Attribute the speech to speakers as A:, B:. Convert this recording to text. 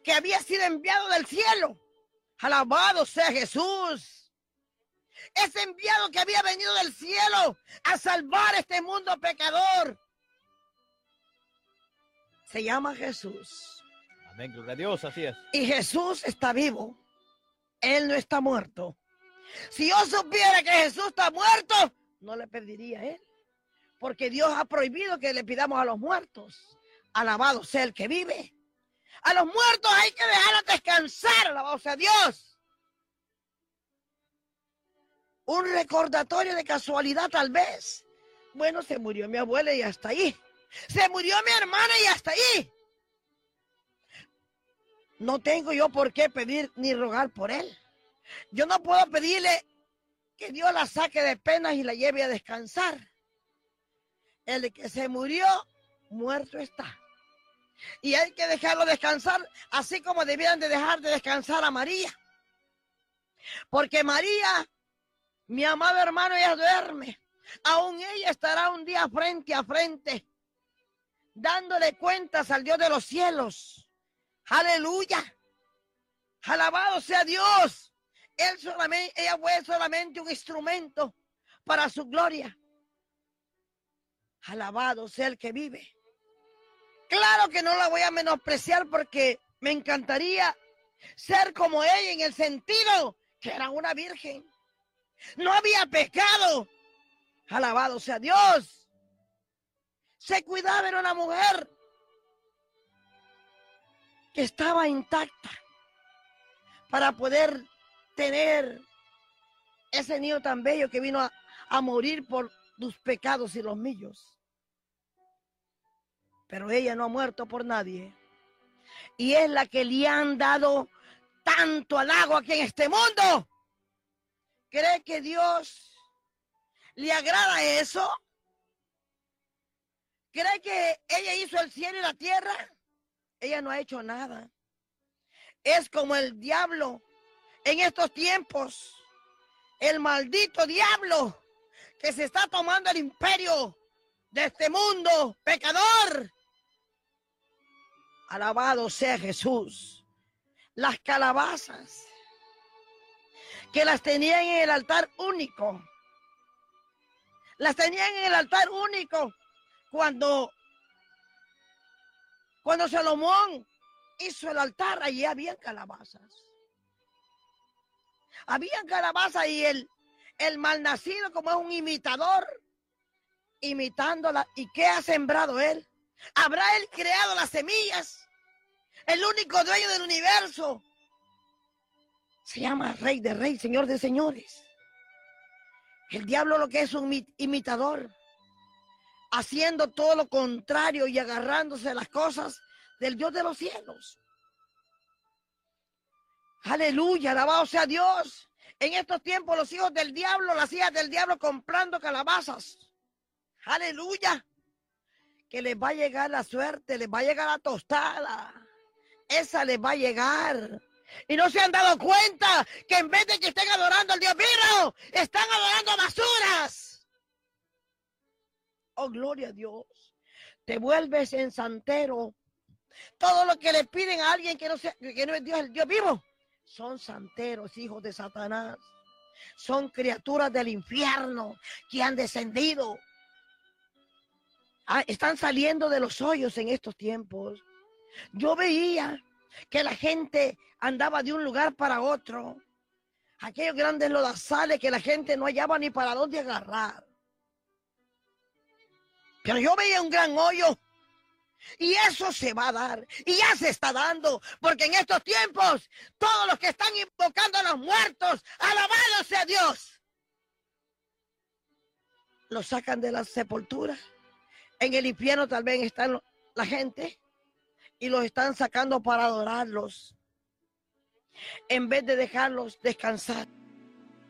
A: que había sido enviado del cielo. Alabado sea Jesús. Ese enviado que había venido del cielo a salvar este mundo pecador. Se llama Jesús.
B: Amén, gloria a Dios, así es.
A: Y Jesús está vivo. Él no está muerto. Si yo supiera que Jesús está muerto, no le pediría a él. Porque Dios ha prohibido que le pidamos a los muertos. Alabado sea el que vive. A los muertos hay que dejarlos descansar. Alabado sea Dios. Un recordatorio de casualidad tal vez. Bueno, se murió mi abuela y hasta ahí. Se murió mi hermana y hasta ahí. No tengo yo por qué pedir ni rogar por él. Yo no puedo pedirle que Dios la saque de penas y la lleve a descansar. El que se murió, muerto está. Y hay que dejarlo descansar, así como debieran de dejar de descansar a María. Porque María, mi amado hermano, ella duerme. Aún ella estará un día frente a frente, dándole cuentas al Dios de los cielos. Aleluya. Alabado sea Dios. Ella fue solamente un instrumento para su gloria. Alabado sea el que vive. Claro que no la voy a menospreciar porque me encantaría ser como ella en el sentido que era una virgen. No había pecado. Alabado sea Dios. Se cuidaba, era una mujer que estaba intacta para poder tener ese niño tan bello que vino a morir por tus pecados y los míos. Pero ella no ha muerto por nadie. Y es la que le han dado tanto halago aquí en este mundo. ¿Cree que Dios le agrada eso? ¿Cree que ella hizo el cielo y la tierra? Ella no ha hecho nada. Es como el diablo en estos tiempos. El maldito diablo que se está tomando el imperio de este mundo pecador. Alabado sea Jesús. Las calabazas que las tenían en el altar único. Las tenían en el altar único cuando Salomón hizo el altar. Allí habían calabazas. Habían calabazas y el malnacido, como es un imitador, imitándola. ¿Y qué ha sembrado él? ¿Habrá él creado las semillas? El único dueño del universo se llama Rey de Reyes, Señor de Señores. El diablo lo que es un imitador, haciendo todo lo contrario y agarrándose a las cosas del Dios de los cielos. Aleluya, alabado sea Dios. En estos tiempos los hijos del diablo, las hijas del diablo comprando calabazas. Aleluya. Que les va a llegar la suerte, les va a llegar la tostada. Esa les va a llegar. Y no se han dado cuenta que en vez de que estén adorando al Dios vivo, están adorando basuras. Oh, gloria a Dios. Te vuelves en santero. Todo lo que le piden a alguien que no es Dios, el Dios vivo, son santeros, hijos de Satanás. Son criaturas del infierno que han descendido. Están saliendo de los hoyos en estos tiempos. Yo veía que la gente andaba de un lugar para otro. Aquellos grandes lodazales que la gente no hallaba ni para dónde agarrar. Pero yo veía un gran hoyo. Y eso se va a dar. Y ya se está dando. Porque en estos tiempos, todos los que están invocando a los muertos, alabado sea Dios, los sacan de la sepultura. En el infierno tal vez están la gente y los están sacando para adorarlos en vez de dejarlos descansar.